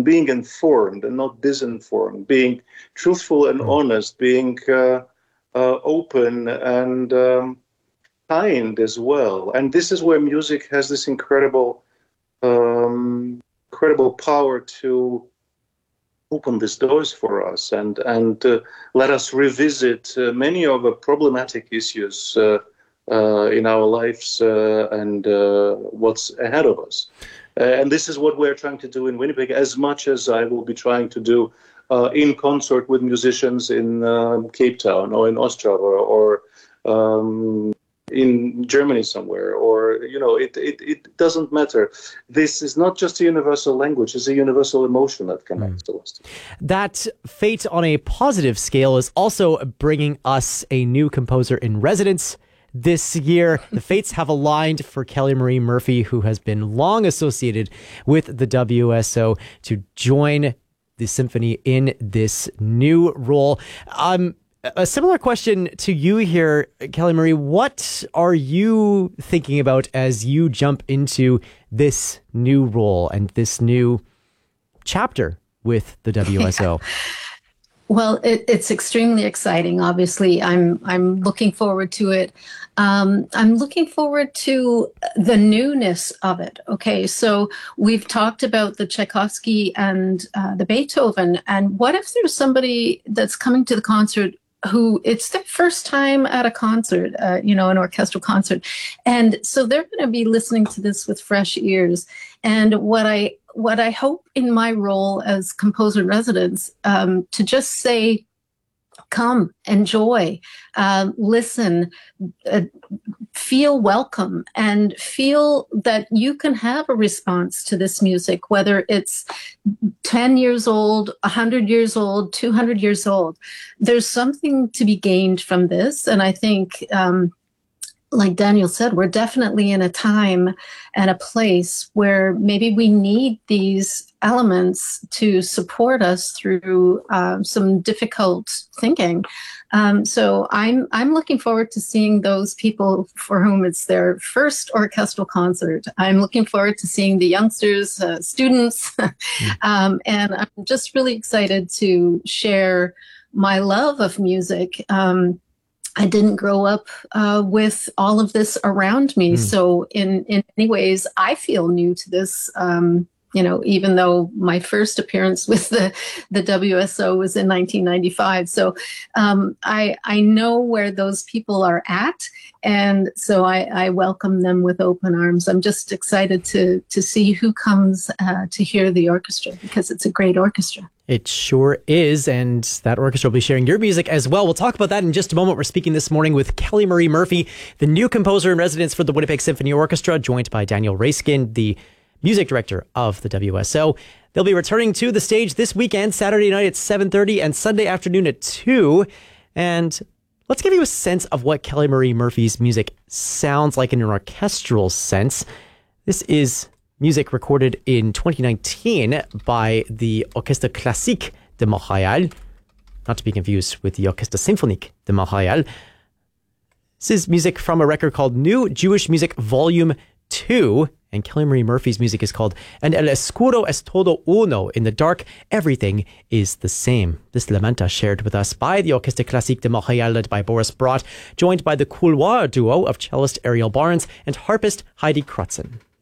being informed and not disinformed, being truthful and honest, being open and kind as well. And this is where music has this incredible power to open these doors for us and let us revisit many of the problematic issues in our lives and what's ahead of us. And this is what we're trying to do in Winnipeg, as much as I will be trying to do in concert with musicians in Cape Town or in Ostrava or in Germany somewhere, or, it doesn't matter. This is not just a universal language, it's a universal emotion that connects to us. That fate on a positive scale is also bringing us a new composer in residence this year. The fates have aligned for Kelly Marie Murphy, who has been long associated with the WSO, to join the symphony in this new role. A similar question to you here, Kelly Marie. What are you thinking about as you jump into this new role and this new chapter with the WSO? Well, it's extremely exciting. Obviously, I'm looking forward to it. I'm looking forward to the newness of it. Okay, so we've talked about the Tchaikovsky and the Beethoven, and what if there's somebody that's coming to the concert who it's their first time at a concert, an orchestral concert. And so they're going to be listening to this with fresh ears. And what I hope in my role as composer in residence, to just say, come, enjoy, listen, feel welcome, and feel that you can have a response to this music, whether it's 10 years old, 100 years old, 200 years old. There's something to be gained from this. And I think, like Daniel said, we're definitely in a time and a place where maybe we need these elements to support us through some difficult thinking. So I'm looking forward to seeing those people for whom it's their first orchestral concert. I'm looking forward to seeing the youngsters, students, and I'm just really excited to share my love of music. I didn't grow up with all of this around me. So in many ways, I feel new to this, even though my first appearance with the WSO was in 1995. So I know where those people are at. And so I welcome them with open arms. I'm just excited to see who comes to hear the orchestra, because it's a great orchestra. It sure is, and that orchestra will be sharing your music as well. We'll talk about that in just a moment. We're speaking this morning with Kelly Marie Murphy, the new composer in residence for the Winnipeg Symphony Orchestra, joined by Daniel Raiskin, the music director of the WSO. They'll be returning to the stage this weekend, Saturday night at 7:30 and Sunday afternoon at 2. And let's give you a sense of what Kelly Marie Murphy's music sounds like in an orchestral sense. This is music recorded in 2019 by the Orchestre Classique de Montréal, not to be confused with the Orchestre Symphonique de Montréal. This is music from a record called New Jewish Music Volume 2, and Kelly Marie Murphy's music is called En el oscuro es todo uno. In the dark, everything is the same. This Lamenta shared with us by the Orchestre Classique de Montréal, led by Boris Brott, joined by the Couloir duo of cellist Ariel Barnes and harpist Heidi Krotzen.